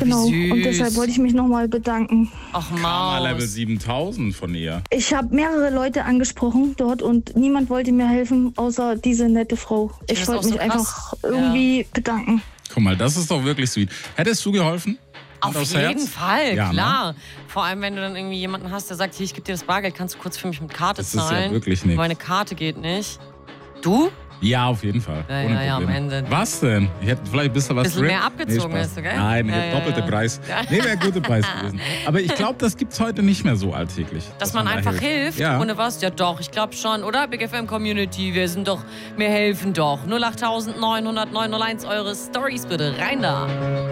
Genau. wie süß. Und deshalb wollte ich mich nochmal bedanken. Ach, Karma Level Maus. 7000 von ihr. Ich habe mehrere Leute angesprochen dort und niemand wollte mir helfen, außer diese nette Frau. Ich das wollte auch so mich krass. einfach irgendwie bedanken. Guck mal, das ist doch wirklich sweet. Hättest du geholfen? Hand Auf aufs jeden Herz? Fall, Ja, ne? klar. Vor allem, wenn du dann irgendwie jemanden hast, der sagt, hier, ich gebe dir das Bargeld, kannst du kurz für mich mit Karte Das ist ja zahlen? wirklich nix. Meine Karte geht nicht. Du? Ja, auf jeden Fall. Ja, Ohne ja, ja, am Probleme. Ende. Was denn? Ich hätte vielleicht ein bisschen was Bisschen drin. mehr abgezogen, Spaß. weißt du, gell? Nein, ich Ja, hätte ja, doppelte ja. Preis. Ja. Nee, wäre ein guter Preis gewesen. Aber ich glaube, das gibt es heute nicht mehr so alltäglich. Dass man da einfach hilft, Ja. ohne was? Ja doch, ich glaube schon, oder? Big FM Community, wir helfen doch. 08900 901 eure Stories bitte, rein da.